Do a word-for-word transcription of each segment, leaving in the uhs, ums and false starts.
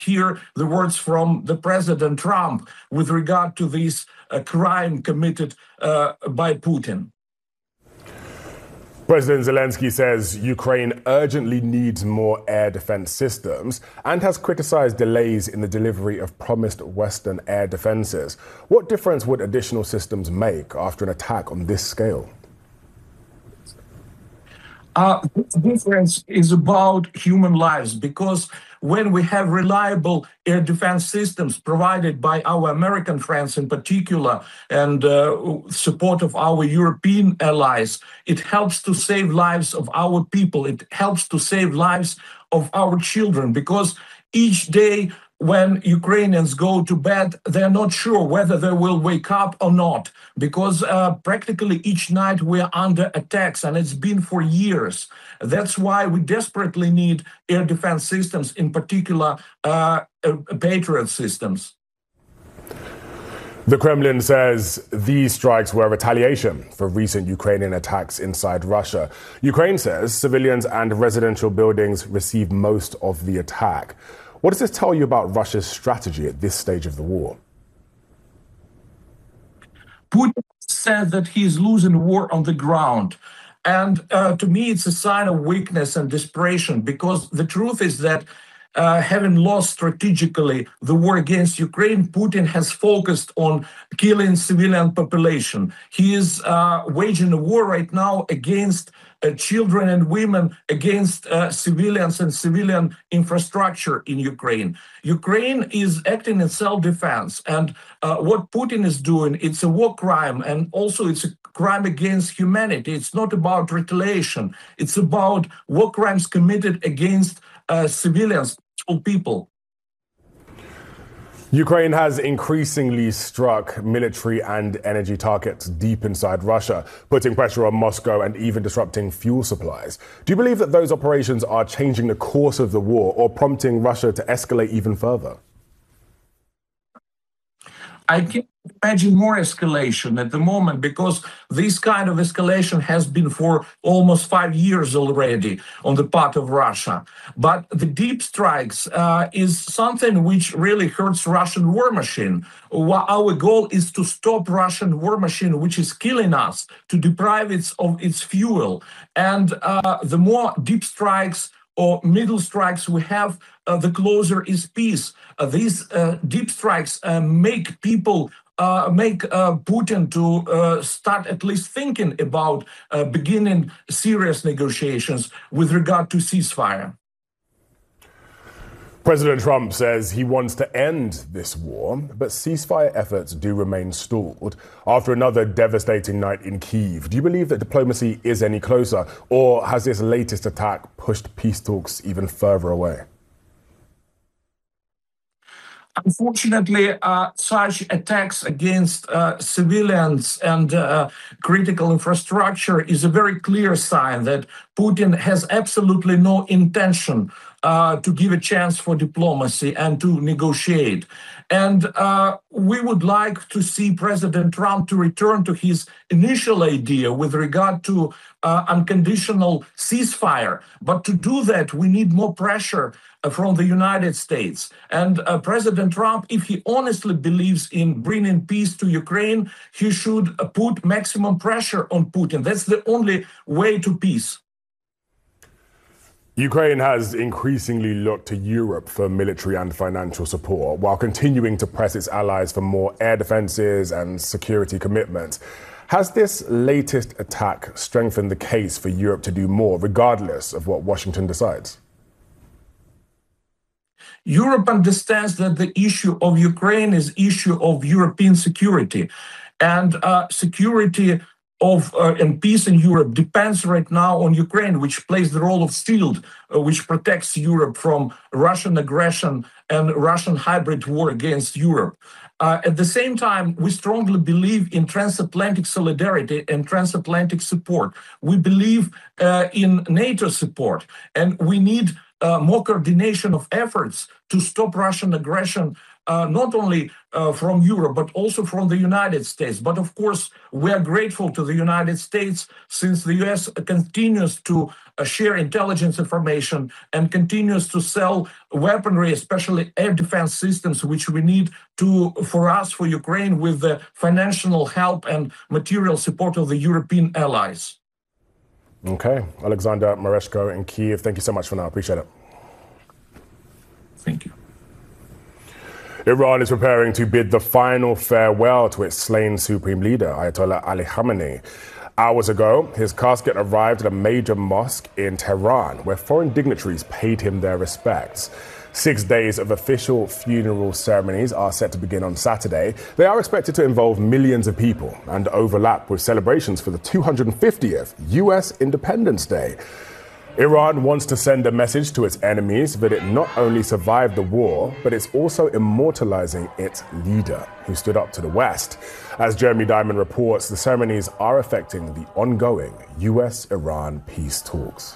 hear the words from the President Trump with regard to this uh, crime committed uh, by Putin. President Zelensky says Ukraine urgently needs more air defense systems and has criticized delays in the delivery of promised Western air defenses. What difference would additional systems make after an attack on this scale? Uh, the difference is about human lives, because when we have reliable air defense systems provided by our American friends in particular and uh, support of our European allies, it helps to save lives of our people. It helps to save lives of our children, because each day when Ukrainians go to bed, they're not sure whether they will wake up or not, because uh, practically each night we're under attacks, and it's been for years. That's why we desperately need air defense systems, in particular uh, uh, Patriot systems. The Kremlin says these strikes were retaliation for recent Ukrainian attacks inside Russia. Ukraine says civilians and residential buildings received most of the attack. What does this tell you about Russia's strategy at this stage of the war? Putin said that he's losing war on the ground. And uh, to me, it's a sign of weakness and desperation, because the truth is that uh, having lost strategically the war against Ukraine, Putin has focused on killing civilian population. He is uh, waging a war right now against Uh, children and women, against uh, civilians and civilian infrastructure in Ukraine. Ukraine is acting in self-defense, and uh, what Putin is doing, it's a war crime, and also it's a crime against humanity. It's not about retaliation. It's about war crimes committed against uh, civilians, people. Ukraine has increasingly struck military and energy targets deep inside Russia, putting pressure on Moscow and even disrupting fuel supplies. Do you believe that those operations are changing the course of the war or prompting Russia to escalate even further? I can't imagine more escalation at the moment, because this kind of escalation has been for almost five years already on the part of Russia. But the deep strikes uh, is something which really hurts Russian war machine. Our goal is to stop Russian war machine, which is killing us, to deprive it of its fuel. And uh, the more deep strikes or middle strikes we have, uh, the closer is peace. Uh, these uh, deep strikes uh, make people, uh, make uh, Putin to uh, start at least thinking about uh, beginning serious negotiations with regard to ceasefire. President Trump says he wants to end this war, but ceasefire efforts do remain stalled after another devastating night in Kyiv. Do you believe that diplomacy is any closer, or has this latest attack pushed peace talks even further away? Unfortunately, uh, such attacks against uh, civilians and uh, critical infrastructure is a very clear sign that Putin has absolutely no intention uh, to give a chance for diplomacy and to negotiate. And uh, we would like to see President Trump to return to his initial idea with regard to uh, unconditional ceasefire. But to do that, we need more pressure from the United States. And uh, President Trump, if he honestly believes in bringing peace to Ukraine, he should uh, put maximum pressure on Putin. That's the only way to peace. Ukraine has increasingly looked to Europe for military and financial support, while continuing to press its allies for more air defenses and security commitments. Has this latest attack strengthened the case for Europe to do more, regardless of what Washington decides? Europe understands that the issue of Ukraine is issue of European security, and uh, security of uh, and peace in Europe depends right now on Ukraine, which plays the role of shield, uh, which protects Europe from Russian aggression and Russian hybrid war against Europe. Uh, at the same time, we strongly believe in transatlantic solidarity and transatlantic support. We believe uh, in NATO support, and we need Uh, more coordination of efforts to stop Russian aggression uh, not only uh, from Europe, but also from the United States. But of course, we are grateful to the United States since the U S continues to uh, share intelligence information and continues to sell weaponry, especially air defense systems, which we need to for us, for Ukraine, with the financial help and material support of the European allies. Okay. Alexander Mereshko in Kyiv, thank you so much for now. I appreciate it. Thank you. Iran is preparing to bid the final farewell to its slain supreme leader, Ayatollah Ali Khamenei. Hours ago, his casket arrived at a major mosque in Tehran, where foreign dignitaries paid him their respects. Six days of official funeral ceremonies are set to begin on Saturday. They are expected to involve millions of people and overlap with celebrations for the two hundred fiftieth U S Independence Day. Iran wants to send a message to its enemies that it not only survived the war, but it's also immortalizing its leader, who stood up to the West. As Jeremy Diamond reports, the ceremonies are affecting the ongoing U S Iran peace talks.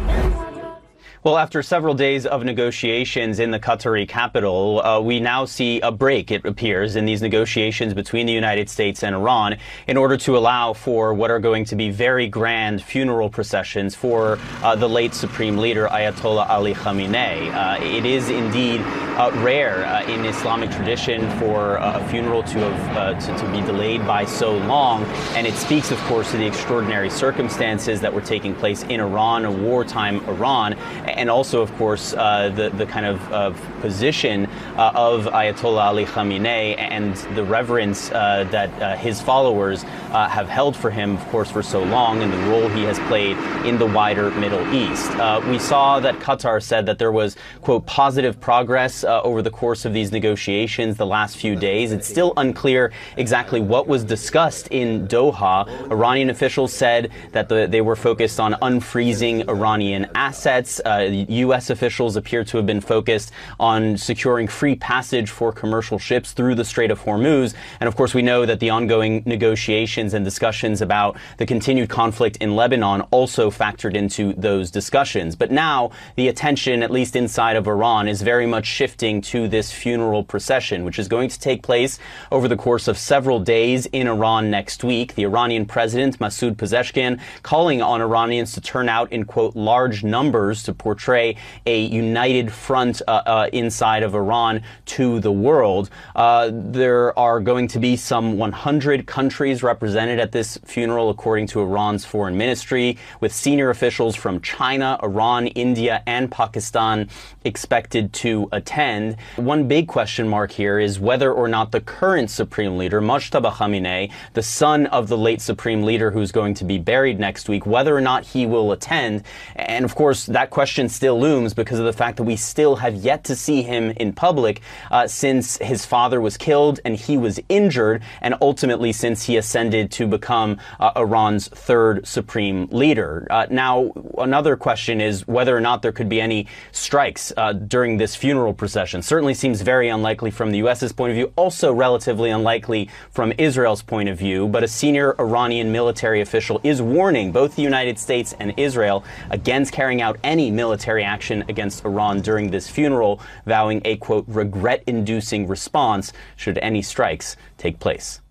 Well, after several days of negotiations in the Qatari capital, uh, we now see a break, it appears, in these negotiations between the United States and Iran in order to allow for what are going to be very grand funeral processions for uh, the late Supreme Leader, Ayatollah Ali Khamenei. Uh, it is indeed uh, rare uh, in Islamic tradition for uh, a funeral to, have, uh, to, to be delayed by so long, and it speaks, of course, to the extraordinary circumstances that were taking place in Iran, a wartime Iran, and also, of course, uh, the, the kind of uh, position uh, of Ayatollah Ali Khamenei and the reverence uh, that uh, his followers uh, have held for him, of course, for so long, and the role he has played in the wider Middle East. Uh, we saw that Qatar said that there was, quote, positive progress uh, over the course of these negotiations the last few days. It's still unclear exactly what was discussed in Doha. Iranian officials said that the, they were focused on unfreezing Iranian assets. Uh, U S officials appear to have been focused on securing free passage for commercial ships through the Strait of Hormuz. And of course, we know that the ongoing negotiations and discussions about the continued conflict in Lebanon also factored into those discussions. But now the attention, at least inside of Iran, is very much shifting to this funeral procession, which is going to take place over the course of several days in Iran next week. The Iranian president, Masoud Pezeshkian, calling on Iranians to turn out in, quote, large numbers to portray a united front uh, uh, inside of Iran to the world. Uh, there are going to be some one hundred countries represented at this funeral, according to Iran's foreign ministry, with senior officials from China, Iran, India, and Pakistan expected to attend. One big question mark here is whether or not the current Supreme Leader, Mojtaba Khamenei, the son of the late Supreme Leader who's going to be buried next week, whether or not he will attend. And of course, that question still looms because of the fact that we still have yet to see him in public uh, since his father was killed and he was injured, and ultimately since he ascended to become uh, Iran's third supreme leader. Uh, now, another question is whether or not there could be any strikes uh, during this funeral procession. Certainly seems very unlikely from the U S's point of view, also relatively unlikely from Israel's point of view, but a senior Iranian military official is warning both the United States and Israel against carrying out any military action against Iran during this funeral, vowing a, quote, regret-inducing response should any strikes take place.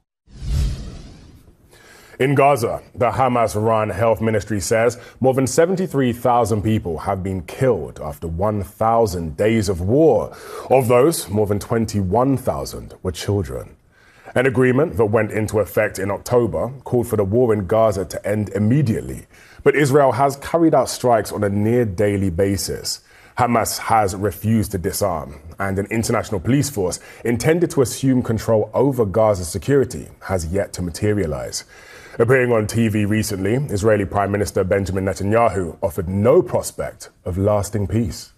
In Gaza, the Hamas-run health ministry says more than seventy-three thousand people have been killed after one thousand days of war. Of those, more than twenty-one thousand were children. An agreement that went into effect in October called for the war in Gaza to end immediately, but Israel has carried out strikes on a near-daily basis. Hamas has refused to disarm, and an international police force intended to assume control over Gaza's security has yet to materialize. Appearing on T V recently, Israeli Prime Minister Benjamin Netanyahu offered no prospect of lasting peace.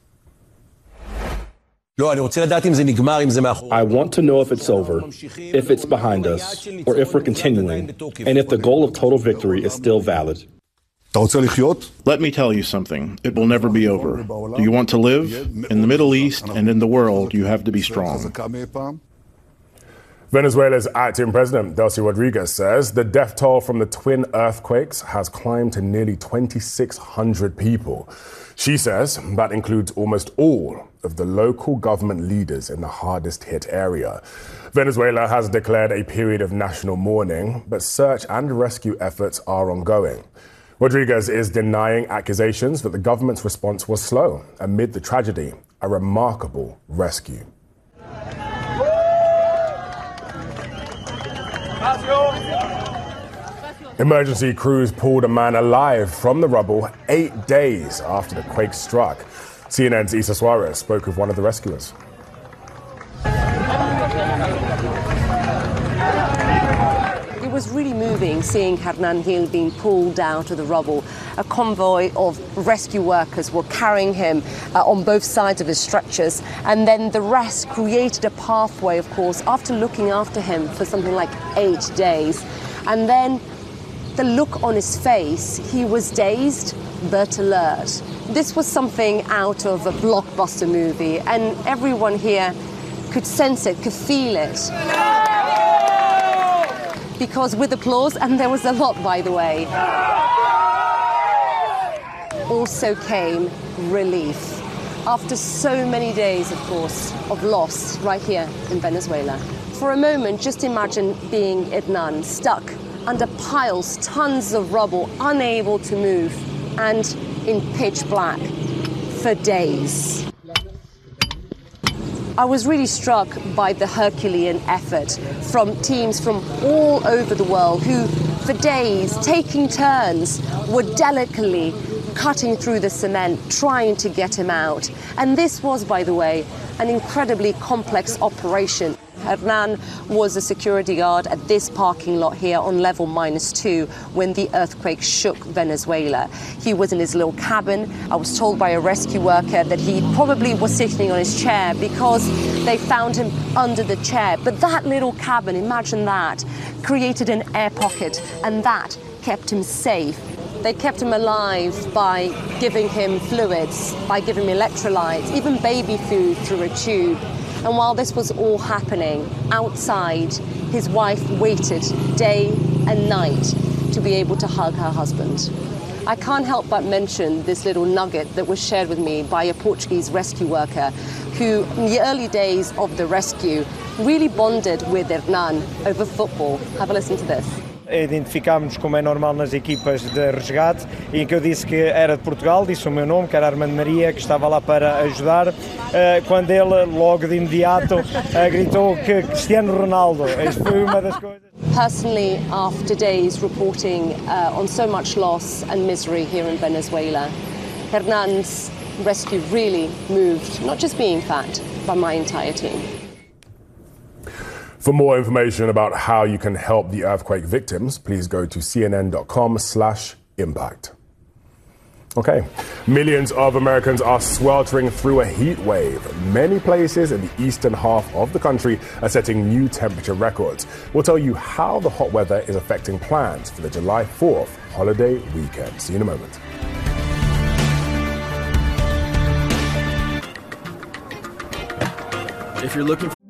I want to know if it's over, if it's behind us, or if we're continuing, and if the goal of total victory is still valid. Let me tell you something. It will never be over. Do you want to live? In the Middle East and in the world, you have to be strong. Venezuela's acting president, Delcy Rodriguez, says the death toll from the twin earthquakes has climbed to nearly twenty-six hundred people. She says that includes almost all of the local government leaders in the hardest hit area. Venezuela has declared a period of national mourning, but search and rescue efforts are ongoing. Rodriguez is denying accusations that the government's response was slow amid the tragedy, a remarkable rescue. Emergency crews pulled a man alive from the rubble eight days after the quake struck. C N N's Isa Suarez spoke with one of the rescuers. It was really moving seeing Hernan Gil being pulled out of the rubble. A convoy of rescue workers were carrying him uh, on both sides of his stretchers, and then the rest created a pathway, of course, after looking after him for something like eight days. And then the look on his face, he was dazed but alert. This was something out of a blockbuster movie, and everyone here could sense it, could feel it. Because with applause, and there was a lot, by the way, also came relief. After so many days, of course, of loss right here in Venezuela. For a moment, just imagine being Hernan, stuck under piles, tons of rubble, unable to move, and in pitch black for days. I was really struck by the Herculean effort from teams from all over the world who, for days, taking turns, were delicately cutting through the cement, trying to get him out. And this was, by the way, an incredibly complex operation. Hernan was a security guard at this parking lot here on level minus two when the earthquake shook Venezuela. He was in his little cabin. I was told by a rescue worker that he probably was sitting on his chair because they found him under the chair. But that little cabin, imagine that, created an air pocket, and that kept him safe. They kept him alive by giving him fluids, by giving him electrolytes, even baby food through a tube. And while this was all happening, outside, his wife waited day and night to be able to hug her husband. I can't help but mention this little nugget that was shared with me by a Portuguese rescue worker who, in the early days of the rescue, really bonded with Hernan over football. Have a listen to this. Identificámos-nos como é normal nas equipas de resgate, em que eu disse que era de Portugal, disse o meu nome, que era Armando Maria, que estava lá para ajudar, quando ele, logo de imediato, gritou que Cristiano Ronaldo. Isso foi uma das coisas. Personally, after days reporting uh, on so much loss and misery here in Venezuela, Hernan's rescue really moved, not just me in fact, but my entire team. For more information about how you can help the earthquake victims, please go to cnn.com slash impact. Okay, millions of Americans are sweltering through a heat wave. Many places in the eastern half of the country are setting new temperature records. We'll tell you how the hot weather is affecting plans for the July fourth holiday weekend. See you in a moment. If you're looking for